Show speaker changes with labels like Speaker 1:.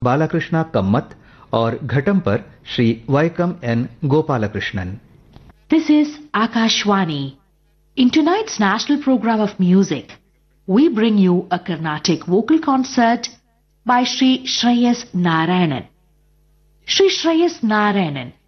Speaker 1: बालाकृष्णा कम्मत और घटम पर Shri वाइकम N Gopalakrishnan.
Speaker 2: This is Akashwani. In tonight's national program of music, we bring you a Carnatic vocal concert by Sri Shreyas Narayanan. Sri Shreyas Narayanan